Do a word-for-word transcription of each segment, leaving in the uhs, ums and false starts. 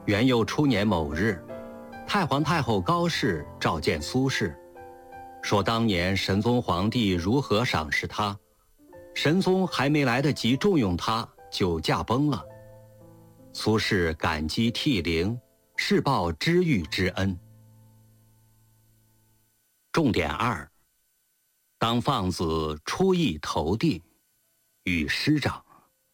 元佑初年某日，太皇太后高氏召见苏轼，说当年神宗皇帝如何赏识他，神宗还没来得及重用他，就驾崩了。苏轼感激涕零，是报知遇之恩。重点二：当放子出意投地，与师长。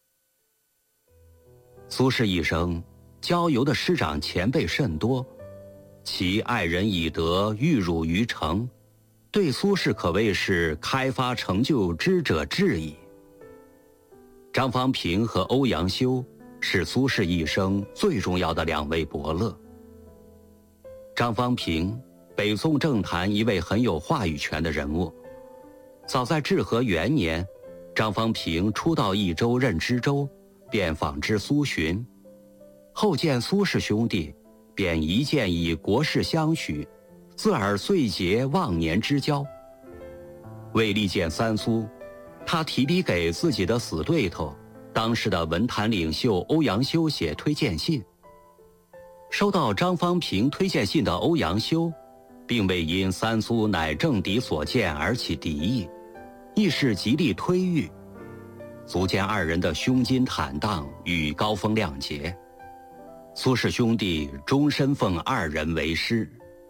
苏轼一生交游的师长前辈甚多，其爱人以德育汝于诚，对苏轼可谓是开发成就之者至矣。张方平和欧阳修是苏轼一生最重要的两位伯乐。张方平，北宋政坛一位很有话语权的人物。早在至和元年，张方平初到益州任知州，便访知苏洵，后见苏氏兄弟，便一见以国事相许，自尔遂结忘年之交。为力荐三苏，他提笔给自己的死对头，当时的文坛领袖欧阳修写推荐信。收到张方平推荐信的欧阳修，并未因三苏乃政敌所见而起敌意，亦是极力推御，足见二人的胸襟坦荡与高风亮节。苏氏兄弟终身奉二人为师。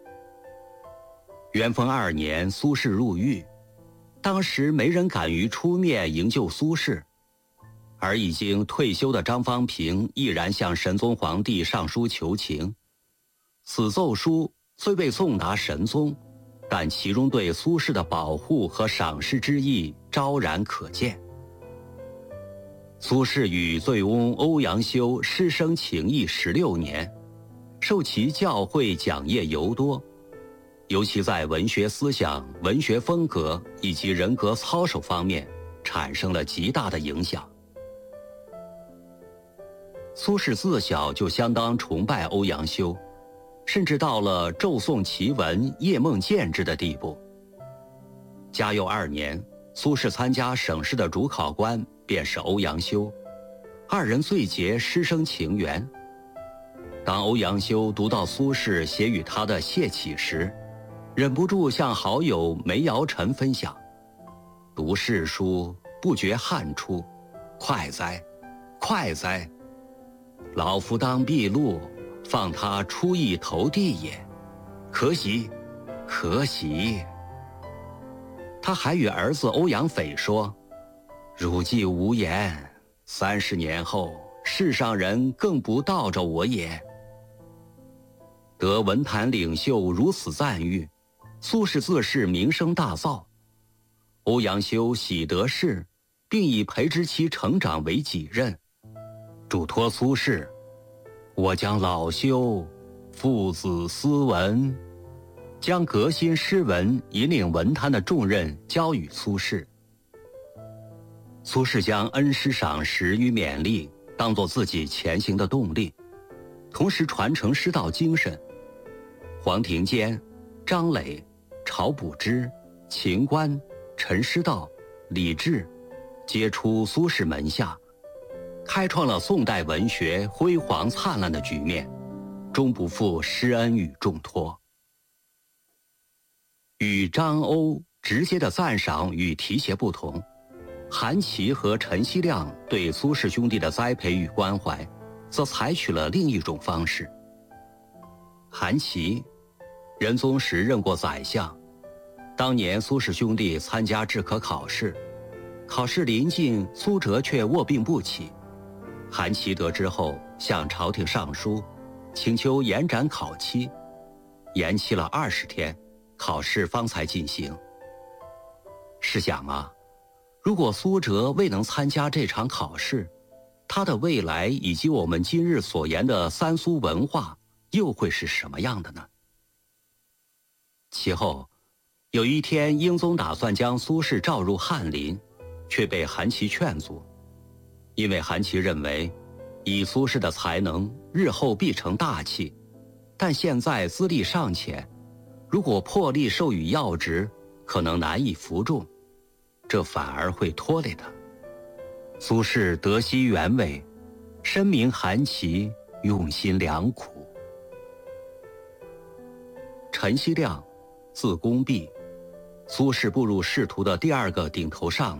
元丰二年，苏轼入狱，当时没人敢于出面营救苏轼，而已经退休的张方平毅然向神宗皇帝上书求情。此奏书虽未送达神宗，但其中对苏轼的保护和赏识之意昭然可见。苏轼与醉翁欧阳修师生情谊十六年，受其教诲讲业尤多，尤其在文学思想、文学风格以及人格操守方面产生了极大的影响。苏轼自小就相当崇拜欧阳修，甚至到了骤诵其文、夜梦见之的地步。嘉佑二年，苏轼参加省试的主考官便是欧阳修，二人最结师生情缘。当欧阳修读到苏轼写与他的谢启时，忍不住向好友梅尧臣分享：“读世书，不觉汗出，快哉，快哉！老夫当毕禄，放他出意投地也，可喜，可喜。”他还与儿子欧阳斐说：“汝既无言，三十年后，世上人更不道着我也。”得文坛领袖如此赞誉，苏轼自是名声大噪。欧阳修喜得势，并以培植其成长为己任，嘱托苏轼：“我将老修父子斯文。”将革新诗文引领文坛的重任交与苏轼。苏轼将恩师赏识与勉励当作自己前行的动力，同时传承师道精神。黄庭坚、张磊、晁补之、秦观、陈师道、李治皆出苏轼门下，开创了宋代文学辉煌灿烂的局面，终不负师恩与重托。与张欧直接的赞赏与提携不同，韩琦和陈希亮对苏氏兄弟的栽培与关怀，则采取了另一种方式。韩琦，仁宗时任过宰相，当年苏氏兄弟参加制科考试，考试临近，苏辙却卧病不起。韩琦得知后，向朝廷上书，请求延展考期，延期了二十天。考试方才进行。试想啊，如果苏辙未能参加这场考试，他的未来以及我们今日所言的三苏文化又会是什么样的呢？其后，有一天，英宗打算将苏轼召入翰林，却被韩琦劝阻，因为韩琦认为，以苏轼的才能，日后必成大器，但现在资历尚浅，如果破例授予要职，可能难以服众，这反而会拖累他。苏轼得悉原委，深明韩琦用心良苦。陈希亮，字公弼，苏轼步入仕途的第二个顶头上